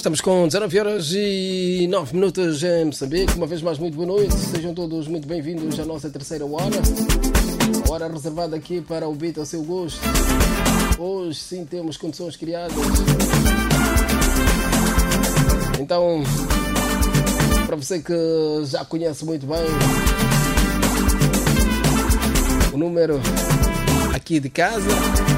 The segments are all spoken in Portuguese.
estamos com 19 horas e 9 minutos em Moçambique. Uma vez mais, muito boa noite. Sejam todos muito bem-vindos à nossa terceira hora. A hora reservada aqui para o beat ao seu gosto. Hoje sim temos condições criadas. Então, para você que já conhece muito bem o número aqui de casa,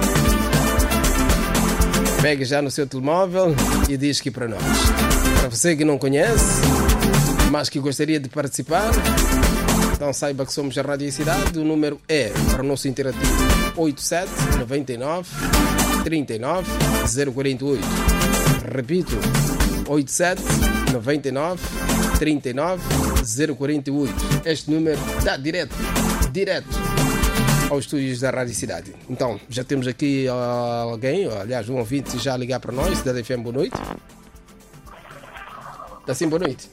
pega já no seu telemóvel e diz aqui para nós. Para você que não conhece, mas que gostaria de participar, então saiba que somos a Rádio Cidade. O número é para o nosso interativo 87 99 39 048. Repito, 87 99 39 048. Este número dá direto aos estúdios da Rádio Cidade. Então, já temos aqui alguém, aliás, um ouvinte já a ligar para nós. Cidade FM, boa noite. Está sim, boa noite.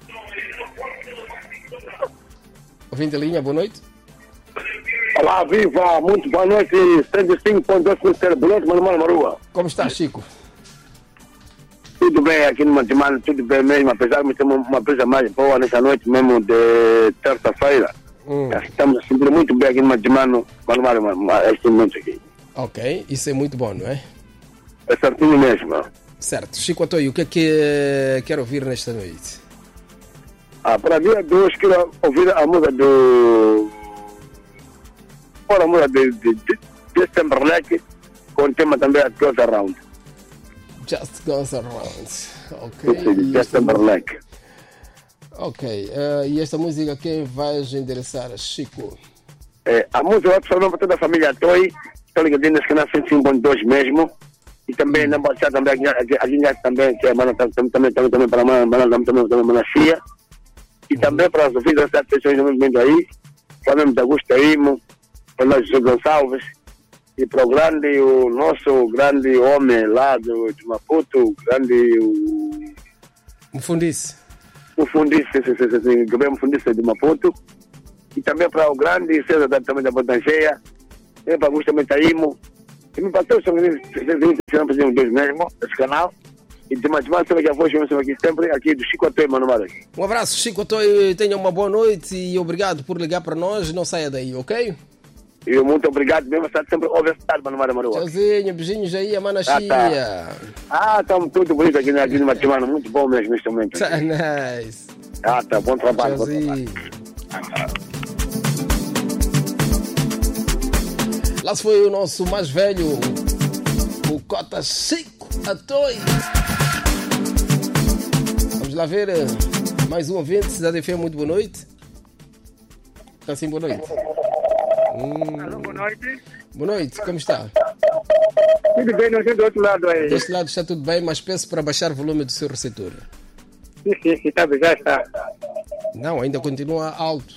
Ouvinte da linha, boa noite. Olá, viva, muito boa noite. 35.2 Ministério Bolonte, Mano Marua. Como está, Chico? Tudo bem aqui no Mantimano, tudo bem mesmo, apesar de ter uma presa mais boa nessa noite mesmo de terça-feira. Estamos a sentir muito bem aqui no Mantimano, este momento aqui. Ok, isso é muito bom, não é? É certinho mesmo. Certo. Chico Atoio, o que é que quer ouvir nesta noite? Para dia de hoje, quero ouvir a música do... Fora a música de Justin Timberlake, com o tema também a Goes Around. Just Goes Around. Ok. Justin Timberlake. Ok. E esta música quem vais endereçar, Chico? A música é para toda a família Toy. Estou ligadinho nesse canal 105.2 mesmo. E também na Baixada também, a linha também, que é também para a Manachia. E também para as ouvidas das pessoas no movimento aí. Para o da Gustaímo, para nós Jesus Gonçalves. E para o nosso grande homem lá de Maputo, o grande... O Fundice, governo Fundice de Maputo. E também para o grande César também da Botancheia. E para Augusto Metaímo. E me bateu sobre dois mesmo, esse canal. E de mais sobre a voz que eu aqui sempre, aqui do Chico Atoio, Mano Mara. Um abraço, Chico Atoio, tenha uma boa noite e obrigado por ligar para nós. Não saia daí, ok? E muito obrigado mesmo, está sempre obrigado, Mano Mara Marua. Tchauzinho, beijinhos aí, a Manachia. Estamos tudo bonito aqui no Matimano, muito bom mesmo neste momento. Tá nice. Tá, bom trabalho. Tchauzinho. Lá se foi o nosso mais velho, o Cota Chico Atoio. Vamos lá ver mais um ouvinte. Cidade FM, muito boa noite. Está sim, boa noite. Alô, boa noite. Boa noite, como está? Tudo bem, não sei do outro lado aí. Deste lado está tudo bem, mas peço para baixar o volume do seu receptor. Sim, já está. Não, ainda continua alto.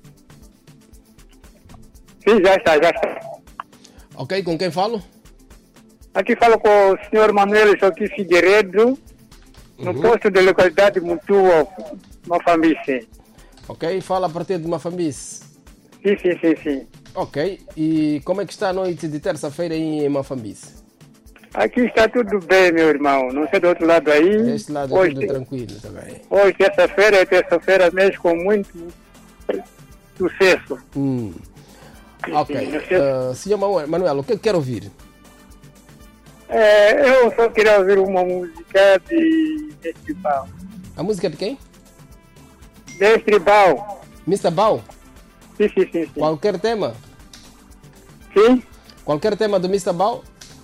Sim, já está. Ok, com quem falo? Aqui falo com o senhor Manuel Joaquim Figueiredo, no posto de localidade Mutua, Mafambice. Ok, fala a partir de Mafambice. Sim. Ok, e como é que está a noite de terça-feira em Mafambice? Aqui está tudo bem, meu irmão. Não sei do outro lado aí. Deste lado é tudo tranquilo também. Hoje, terça-feira mesmo, com muito sucesso. Ok. Senhor Manuel, o que quer ouvir? Eu só queria ouvir uma música de Tribal. A música de quem? De Tribal. Mr. Bau? Sim. Qualquer tema? Sim? Qualquer tema do Mr. Bau?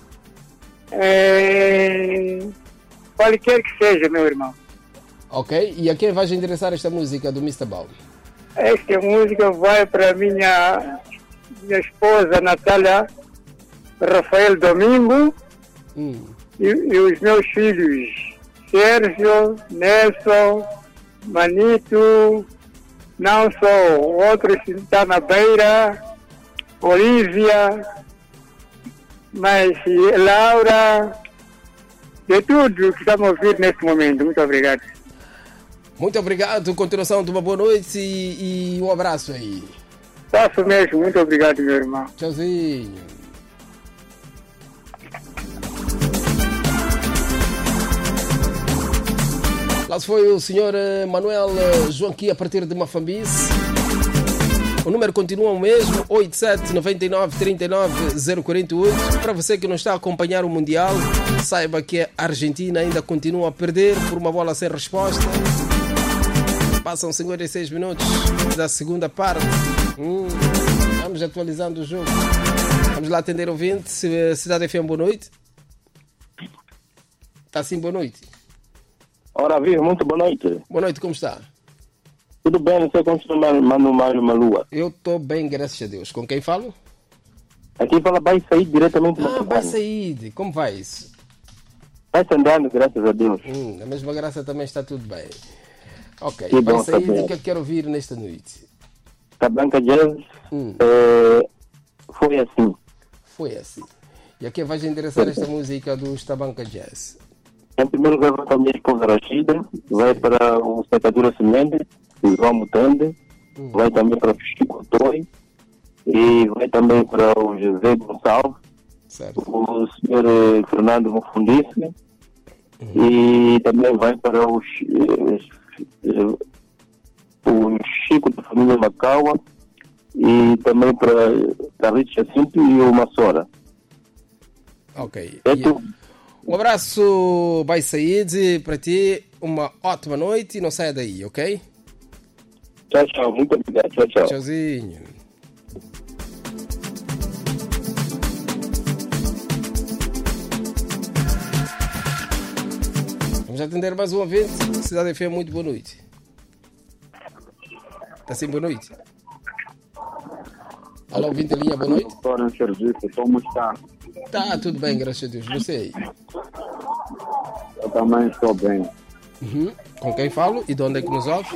Qualquer que seja, meu irmão. Ok, e a quem vais endereçar esta música do Mr. Bau? Esta música vai para minha esposa Natália Rafael Domingo e os meus filhos Sérgio, Nelson, Manito, não só outros que estão na Beira, Olívia, mas Laura, de tudo que estamos a ouvir neste momento. Muito obrigado. Muito obrigado, continuação de uma boa noite e um abraço aí. Faço mesmo, muito obrigado, meu irmão. Tchauzinho. Lá se foi o senhor Manuel Joaquim a partir de Mafambice. O número continua o mesmo, 87 99 39 048. Para você que não está a acompanhar o Mundial, saiba que a Argentina ainda continua a perder por uma bola sem resposta. Passam 56 minutos da segunda parte. Vamos atualizando o jogo. Vamos lá atender o ouvinte. Cidade FM, boa noite. Está sim, boa noite. Ora, viva, muito boa noite. Boa noite, como está? Tudo bem, não sei como está uma lua. Eu estou bem, graças a Deus. Com quem falo? Aqui fala, vai sair diretamente da vai sair. Como vai isso? Vai andando, graças a Deus. A mesma graça também está tudo bem. Ok, que vai bom sair saber. o que eu quero ouvir nesta noite. Tabanca Jazz foi assim. Foi assim. E a quem vais endereçar esta música do Tabanca Jazz? Em primeiro lugar, vai para a minha esposa Rachida, vai para o Secadura Semente, o João Mutande, vai também para o Chico Toy e vai também para o José Gonçalves, certo. O senhor Fernando Mufundíssimo e também vai para o Chico da família Macaua e também para a Rita Jacinto e o Massora. Ok. É tudo. Um abraço, Bai Said, para ti. Uma ótima noite e não saia daí, ok? Tchau, tchau. Muito obrigado. Tchau, tchau. Tchauzinho. Vamos atender mais um ouvinte. Cidade FM, muito boa noite. Está sim, boa noite. Alô, ouvinte linha, boa noite. Doutor, serviço, como está? Tá, tudo bem, graças a Deus. Você aí? Eu também estou bem. Com quem falo e de onde é que nos ouve?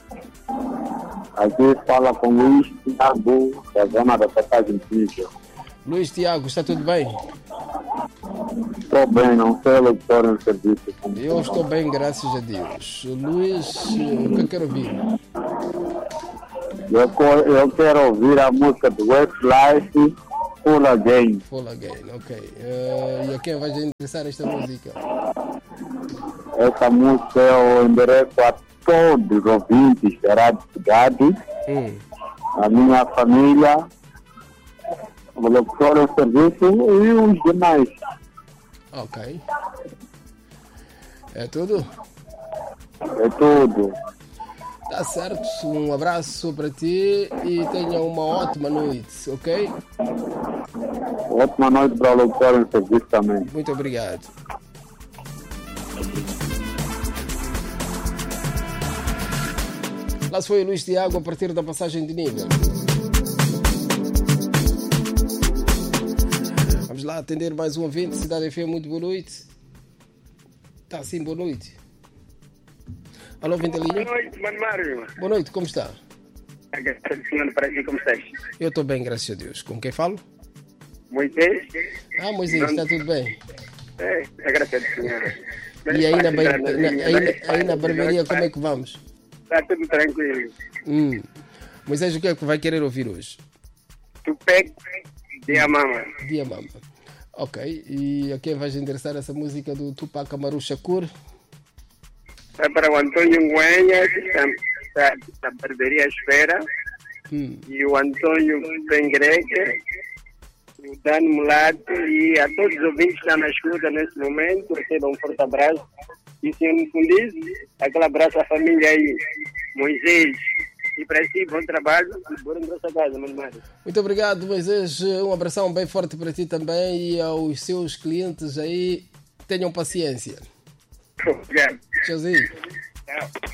Aqui fala com Luís Tiago, da zona da Passagem Ficha. Luís Tiago, está tudo bem? Estou bem, não sei, doutor, no serviço. Eu estou bem, graças a Deus. Luís, o que eu quero ouvir? Eu quero ouvir a música do Westlife, Full Again. Full Again, ok. E a quem vai interessar esta música? Essa música eu endereço a todos os ouvintes da Rádio Cidade, a minha família, o locutor, o serviço e os demais. Ok. É tudo? É tudo. Tá certo. Um abraço para ti e tenha uma ótima noite, ok? Ótima noite para o locutor e serviço também. Muito obrigado. Lá se foi o Luís Tiago a partir da passagem de nível. Vamos lá atender mais um ouvinte. Cidade FM, muito boa noite. Tá sim, boa noite. Alô, ouvinte linha. Boa noite, Mano Mário. Boa noite, como está? Senhor, para ti, como estás? Eu estou bem, graças a Deus. Com quem falo? Moisés? Moisés, está tudo bem? Graças a Senhor. E aí na barbearia, como é que vamos? Está tudo tranquilo. Moisés, o que é que vai querer ouvir hoje? Tupec, Dia Mama. Dia Mama. Ok, e a quem vais endereçar essa música do Tupac Amaru Shakur? É para o Antônio Nguenha, que está na barbearia à espera. E o Antônio Pengreque, o Dano Mulato e a todos os ouvintes que estão na escuta nesse momento. Recebam um forte abraço. E senhor Mufundis, aquele abraço à família aí, Moisés. E para si, bom trabalho e bora em nossa casa, mano Mário. Muito obrigado, Moisés. Um abração bem forte para ti também e aos seus clientes aí. Tenham paciência. Obrigado. Tchauzinho. Tchau.